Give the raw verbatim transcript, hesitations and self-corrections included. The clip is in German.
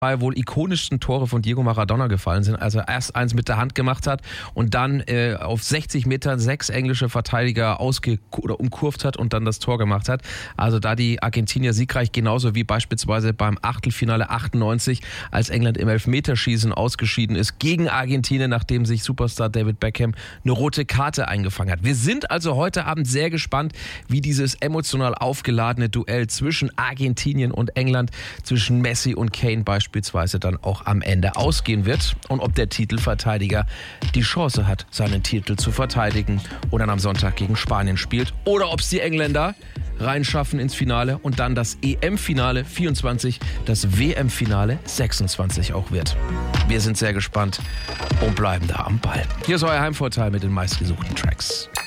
zwei wohl ikonischsten Tore von Diego Maradona gefallen sind, als er erst eins mit der Hand gemacht hat und dann äh, auf sechzig Metern sechs englische Verteidiger ausge- oder umkurvt hat und dann das Tor gemacht hat. Also da die Argentinier siegreich, genauso wie beispielsweise beim Achtelfinale achtundneunzig, als England im Elfmeterschießen ausgeschieden ist gegen Argentinien, nachdem sich Superstar David Beckham eine rote Karte eingefangen hat. Wir sind also heute Abend sehr gespannt, wie dieses emotional aufgeladene Duell zwischen Argentinien und England, zwischen Messi und Kane beispielsweise beispielsweise dann auch am Ende ausgehen wird und ob der Titelverteidiger die Chance hat, seinen Titel zu verteidigen und dann am Sonntag gegen Spanien spielt oder ob es die Engländer reinschaffen ins Finale und dann das E M-Finale vierundzwanzig, das W M-Finale sechsundzwanzig auch wird. Wir sind sehr gespannt und bleiben da am Ball. Hier ist euer Heimvorteil mit den meistgesuchten Tracks.